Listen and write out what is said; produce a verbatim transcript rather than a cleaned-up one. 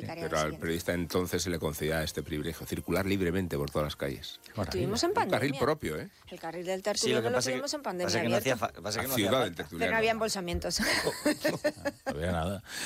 dedicaría pero al al siguiente. periodista entonces se le concedía este privilegio, circular libremente por todas las calles. Tuvimos en Un pandemia. carril propio, ¿eh? El carril del Sí, tertuliano lo que lo pasa tuvimos que, en pandemia pasa que no hacía, abierto. fa- pasa que La no hacía ciudad del falta. tertuliano. Pero no había embolsamientos. No había nada.